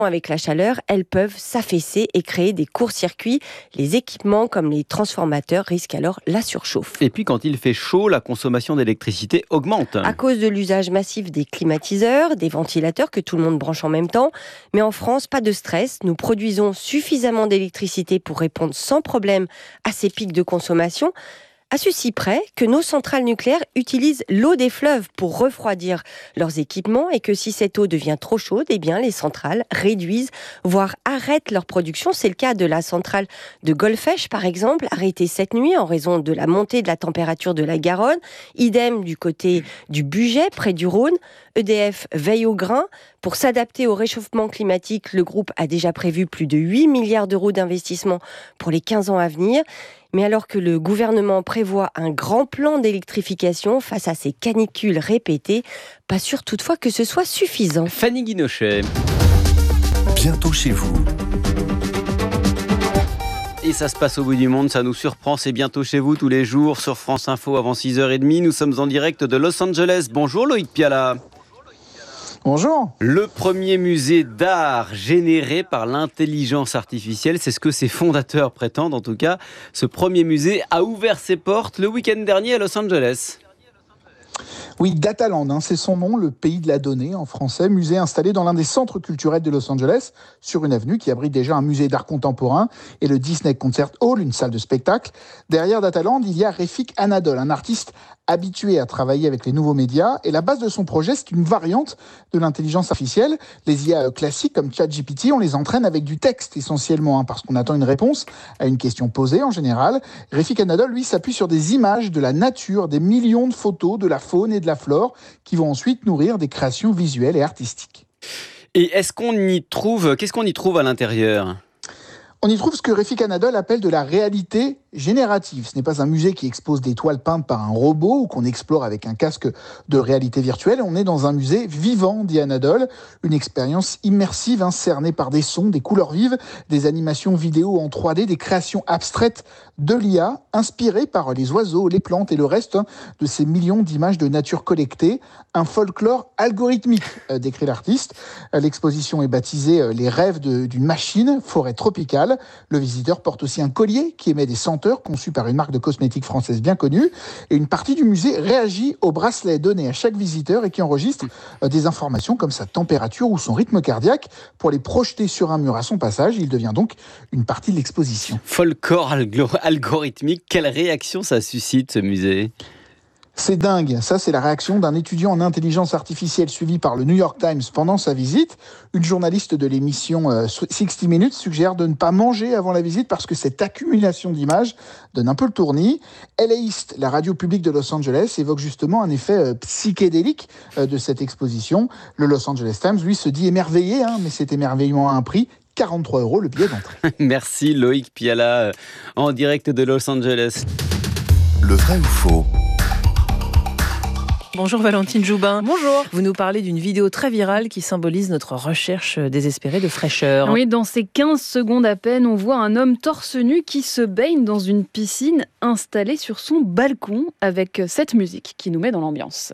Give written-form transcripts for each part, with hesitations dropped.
Avec la chaleur, elles peuvent s'affaisser et créer des courts-circuits. Les équipements comme les transformateurs risquent alors la surchauffe. Et puis quand il fait chaud, la consommation d'électricité augmente. À cause de l'usage massif des climatiseurs, des ventilateurs que tout le monde branche en même temps. Mais en France, pas de stress. Nous produisons suffisamment d'électricité pour répondre sans problème à ces pics de consommation. À ceci près que nos centrales nucléaires utilisent l'eau des fleuves pour refroidir leurs équipements et que si cette eau devient trop chaude, eh bien les centrales réduisent, voire arrêtent leur production. C'est le cas de la centrale de Golfech, par exemple, arrêtée cette nuit en raison de la montée de la température de la Garonne. Idem du côté du Bugey, près du Rhône. EDF veille au grain. Pour s'adapter au réchauffement climatique, le groupe a déjà prévu plus de 8 milliards d'euros d'investissement pour les 15 ans à venir. Mais alors que le gouvernement prévoit un grand plan d'électrification face à ces canicules répétées, pas sûr toutefois que ce soit suffisant. Fanny Guinochet. Bientôt chez vous. Et ça se passe au bout du monde, ça nous surprend, c'est bientôt chez vous tous les jours sur France Info avant 6h30. Nous sommes en direct de Los Angeles. Bonjour Loïc Piala. Bonjour. Le premier musée d'art généré par l'intelligence artificielle, c'est ce que ses fondateurs prétendent. En tout cas, ce premier musée a ouvert ses portes le week-end dernier à Los Angeles. Oui, Dataland, c'est son nom, le pays de la donnée en français, musée installé dans l'un des centres culturels de Los Angeles, sur une avenue qui abrite déjà un musée d'art contemporain et le Disney Concert Hall, une salle de spectacle. Derrière Dataland, il y a Refik Anadol, un artiste habitué à travailler avec les nouveaux médias. Et la base de son projet, c'est une variante de l'intelligence artificielle. Les IA classiques comme ChatGPT, on les entraîne avec du texte essentiellement, parce qu'on attend une réponse à une question posée en général. Refik Anadol, lui, s'appuie sur des images de la nature, des millions de photos de la faune et de la flore qui vont ensuite nourrir des créations visuelles et artistiques. Et qu'est-ce qu'on y trouve à l'intérieur ? On y trouve ce que Refik Anadol appelle de la réalité générative. Ce n'est pas un musée qui expose des toiles peintes par un robot ou qu'on explore avec un casque de réalité virtuelle. On est dans un musée vivant, dit Anadol, une expérience immersive cernée par des sons, des couleurs vives, des animations vidéo en 3D, des créations abstraites de l'IA, inspirées par les oiseaux, les plantes et le reste de ces millions d'images de nature collectées. Un folklore algorithmique, décrit l'artiste. L'exposition est baptisée « Les rêves d'une machine, forêt tropicale ». Le visiteur porte aussi un collier qui émet des senteurs conçues par une marque de cosmétiques française bien connue. Et une partie du musée réagit au bracelet donné à chaque visiteur et qui enregistre des informations comme sa température ou son rythme cardiaque pour les projeter sur un mur à son passage. Il devient donc une partie de l'exposition. Folklore algorithmique, quelle réaction ça suscite ce musée ? C'est dingue, ça c'est la réaction d'un étudiant en intelligence artificielle suivi par le New York Times pendant sa visite. Une journaliste de l'émission 60 Minutes suggère de ne pas manger avant la visite parce que cette accumulation d'images donne un peu le tournis. LA East, la radio publique de Los Angeles, évoque justement un effet psychédélique de cette exposition. Le Los Angeles Times, lui, se dit émerveillé, mais cet émerveillement a un prix. 43 € le billet d'entrée. Merci Loïc Piala, en direct de Los Angeles. Le vrai ou faux ? Bonjour Valentine Joubin. Bonjour. Vous nous parlez d'une vidéo très virale qui symbolise notre recherche désespérée de fraîcheur. Oui, dans ces 15 secondes à peine, on voit un homme torse nu qui se baigne dans une piscine installée sur son balcon avec cette musique qui nous met dans l'ambiance.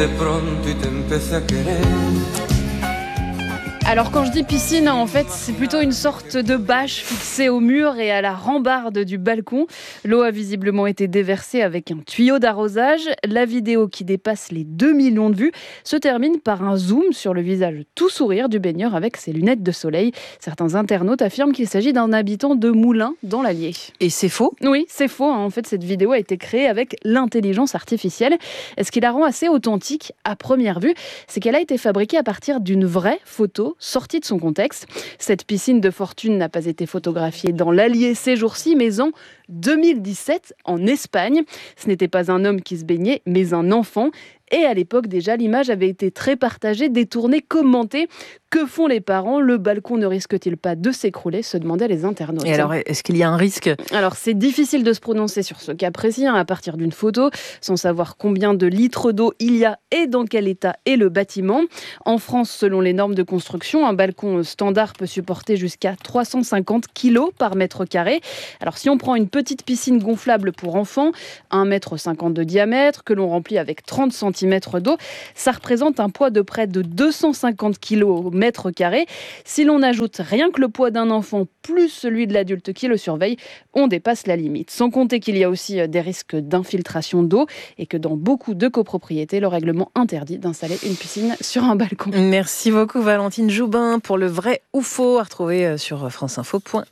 Alors quand je dis piscine, en fait, c'est plutôt une sorte de bâche fixée au mur et à la rambarde du balcon. L'eau a visiblement été déversée avec un tuyau d'arrosage. La vidéo, qui dépasse les 2 millions de vues, se termine par un zoom sur le visage tout sourire du baigneur avec ses lunettes de soleil. Certains internautes affirment qu'il s'agit d'un habitant de Moulins dans l'Allier. Et c'est faux ? Oui, c'est faux. En fait, cette vidéo a été créée avec l'intelligence artificielle. Et ce qui la rend assez authentique à première vue, c'est qu'elle a été fabriquée à partir d'une vraie photo sortie de son contexte. Cette piscine de fortune n'a pas été photographiée dans l'Allier ces jours-ci, mais en 2017 en Espagne. Ce n'était pas un homme qui se baignait, mais un enfant. Et à l'époque déjà, l'image avait été très partagée, détournée, commentée. Que font les parents ? Le balcon ne risque-t-il pas de s'écrouler ? Se demandaient les internautes. Et alors, est-ce qu'il y a un risque ? Alors, c'est difficile de se prononcer sur ce cas précis, à partir d'une photo, sans savoir combien de litres d'eau il y a et dans quel état est le bâtiment. En France, selon les normes de construction, un balcon standard peut supporter jusqu'à 350 kg par mètre carré. Alors, si on prend une petite piscine gonflable pour enfants, 1,50 m de diamètre, que l'on remplit avec 30 cm cm d'eau. Ça représente un poids de près de 250 kg au mètre carré. Si l'on ajoute rien que le poids d'un enfant plus celui de l'adulte qui le surveille, on dépasse la limite. Sans compter qu'il y a aussi des risques d'infiltration d'eau et que dans beaucoup de copropriétés, le règlement interdit d'installer une piscine sur un balcon. Merci beaucoup Valentine Joubin pour le vrai ou faux à retrouver sur franceinfo.fr.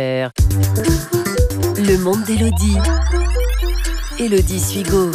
Le monde d'Élodie. Élodie Suigo.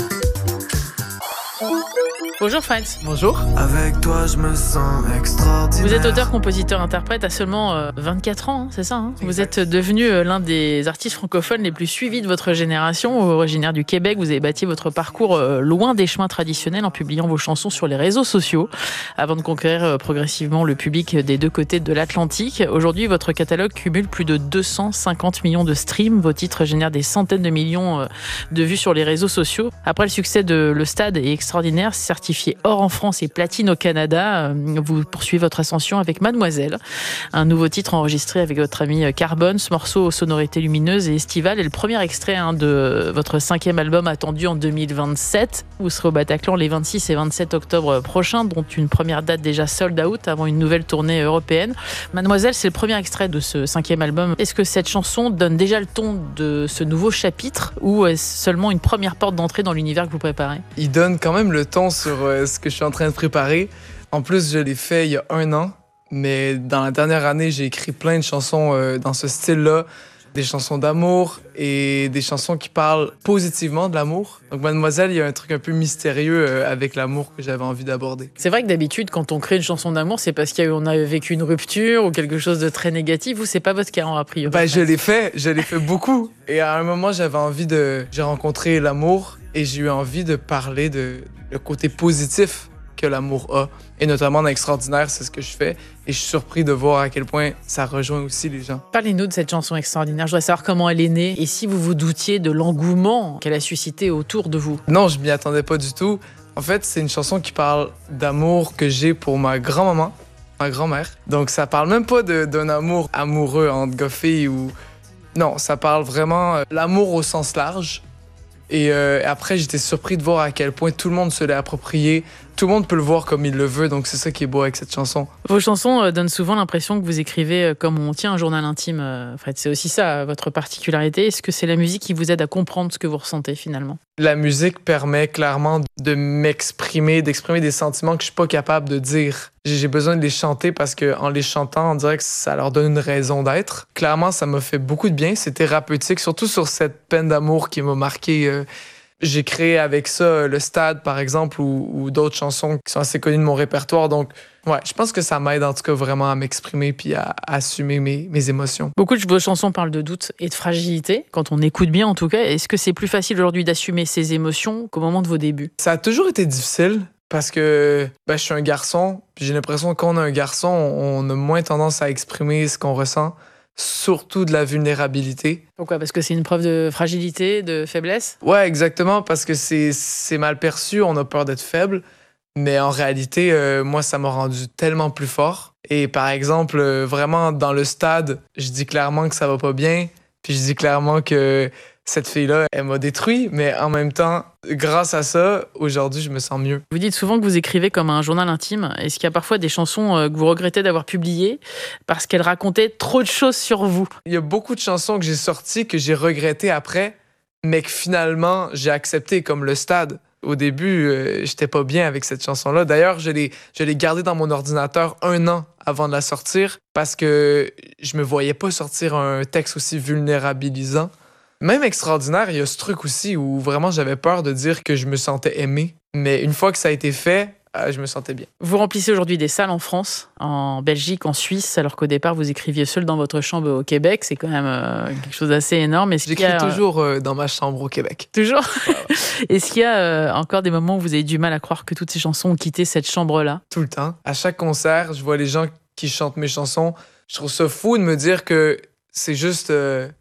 Bonjour Fred. Bonjour. Avec toi, je me sens extraordinaire. Vous êtes auteur, compositeur, interprète à seulement 24 ans, c'est ça hein. Vous êtes devenu l'un des artistes francophones les plus suivis de votre génération. Originaire du Québec, vous avez bâti votre parcours loin des chemins traditionnels en publiant vos chansons sur les réseaux sociaux avant de conquérir progressivement le public des deux côtés de l'Atlantique. Aujourd'hui, votre catalogue cumule plus de 250 millions de streams. Vos titres génèrent des centaines de millions de vues sur les réseaux sociaux. Après le succès de Le Stade et Extraordinaire, certifié or en France et platine au Canada, vous poursuivez votre ascension avec Mademoiselle, un nouveau titre enregistré avec votre ami Carbone. Ce morceau aux sonorités lumineuses et estivales est le premier extrait de votre 5e album attendu en 2027. Vous serez au Bataclan les 26 et 27 octobre prochains, dont une première date déjà sold out avant une nouvelle tournée européenne. Mademoiselle, c'est le premier extrait de ce 5e album. Est-ce que cette chanson donne déjà le ton de ce nouveau chapitre ou est-ce seulement une première porte d'entrée dans l'univers que vous préparez? Il donne quand même le ton sur ce que je suis en train de préparer. En plus, je l'ai fait il y a 1 an, mais dans la dernière année, j'ai écrit plein de chansons dans ce style-là. Des chansons d'amour et des chansons qui parlent positivement de l'amour. Donc Mademoiselle, il y a un truc un peu mystérieux avec l'amour que j'avais envie d'aborder. C'est vrai que d'habitude, quand on crée une chanson d'amour, c'est parce qu'on a vécu une rupture ou quelque chose de très négatif. Vous, c'est pas votre cas, a priori. Ben, je l'ai fait beaucoup. Et à un moment, j'ai rencontré l'amour et j'ai eu envie de parler le côté positif que l'amour a. Et notamment dans Extraordinaire, c'est ce que je fais. Et je suis surpris de voir à quel point ça rejoint aussi les gens. Parlez-nous de cette chanson Extraordinaire. Je voudrais savoir comment elle est née et si vous vous doutiez de l'engouement qu'elle a suscité autour de vous. Non, je m'y attendais pas du tout. En fait, c'est une chanson qui parle d'amour que j'ai pour ma grand-maman, ma grand-mère. Donc ça parle même pas d'un amour amoureux entre gars-filles ou... Non, ça parle vraiment l'amour au sens large. Et après, j'étais surpris de voir à quel point tout le monde se l'est approprié. Tout le monde peut le voir comme il le veut, donc c'est ça qui est beau avec cette chanson. Vos chansons donnent souvent l'impression que vous écrivez comme on tient un journal intime, Fred. C'est aussi ça, votre particularité. Est-ce que c'est la musique qui vous aide à comprendre ce que vous ressentez finalement? La musique permet clairement de m'exprimer, d'exprimer des sentiments que je suis pas capable de dire. J'ai besoin de les chanter parce qu'en les chantant, on dirait que ça leur donne une raison d'être. Clairement, ça m'a fait beaucoup de bien. C'est thérapeutique, surtout sur cette peine d'amour qui m'a marqué. J'ai créé avec ça Le Stade, par exemple, ou d'autres chansons qui sont assez connues de mon répertoire. Donc, ouais, je pense que ça m'aide en tout cas vraiment à m'exprimer puis à assumer mes émotions. Beaucoup de vos chansons parlent de doute et de fragilité, quand on écoute bien en tout cas. Est-ce que c'est plus facile aujourd'hui d'assumer ces émotions qu'au moment de vos débuts? Ça a toujours été difficile parce que je suis un garçon. Puis j'ai l'impression que quand on est un garçon, on a moins tendance à exprimer ce qu'on ressent. Surtout de la vulnérabilité. Pourquoi? Parce que c'est une preuve de fragilité, de faiblesse? Ouais, exactement, parce que c'est mal perçu, on a peur d'être faible, mais en réalité, moi, ça m'a rendu tellement plus fort. Et par exemple, vraiment, dans Le Stade, je dis clairement que ça va pas bien, puis je dis clairement que cette fille-là, elle m'a détruit, mais en même temps, grâce à ça, aujourd'hui, je me sens mieux. Vous dites souvent que vous écrivez comme un journal intime. Est-ce qu'il y a parfois des chansons que vous regrettez d'avoir publiées parce qu'elles racontaient trop de choses sur vous? Il y a beaucoup de chansons que j'ai sorties que j'ai regrettées après, mais que finalement, j'ai acceptées, comme Le Stade. Au début, j'étais pas bien avec cette chanson-là. D'ailleurs, je l'ai gardée dans mon ordinateur 1 an avant de la sortir parce que je me voyais pas sortir un texte aussi vulnérabilisant. Même Extraordinaire, il y a ce truc aussi où vraiment j'avais peur de dire que je me sentais aimé. Mais une fois que ça a été fait, je me sentais bien. Vous remplissez aujourd'hui des salles en France, en Belgique, en Suisse, alors qu'au départ, vous écriviez seul dans votre chambre au Québec. C'est quand même quelque chose d'assez énorme. J'écris toujours dans ma chambre au Québec. Toujours? Est-ce qu'il y a encore des moments où vous avez du mal à croire que toutes ces chansons ont quitté cette chambre-là? Tout le temps. À chaque concert, je vois les gens qui chantent mes chansons. Je trouve ça fou de me dire que c'est juste...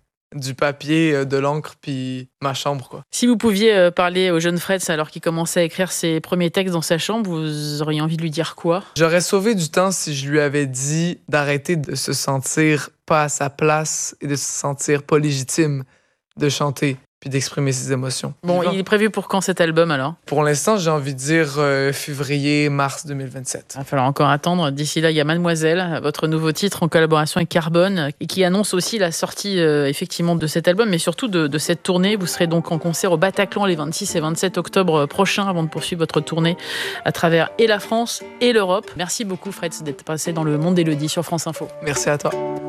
du papier, de l'encre, puis ma chambre, quoi. Si vous pouviez parler au jeune Fred, alors qu'il commençait à écrire ses premiers textes dans sa chambre, vous auriez envie de lui dire quoi? J'aurais sauvé du temps si je lui avais dit d'arrêter de se sentir pas à sa place et de se sentir pas légitime de chanter. puis d'exprimer ses émotions. Bon, il est prévu pour quand cet album alors ? Pour l'instant, j'ai envie de dire février-mars 2027. Il va falloir encore attendre. D'ici là, il y a Mademoiselle, votre nouveau titre en collaboration avec Carbone, et qui annonce aussi la sortie effectivement de cet album, mais surtout de cette tournée. Vous serez donc en concert au Bataclan les 26 et 27 octobre prochains avant de poursuivre votre tournée à travers et la France et l'Europe. Merci beaucoup Fred d'être passé dans le Monde d'Élodie sur France Info. Merci à toi.